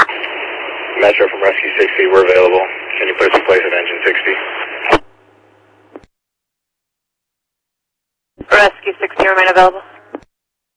Metro from Rescue 60, we're available. Can you put us in place of engine 60? Rescue 60, remain available.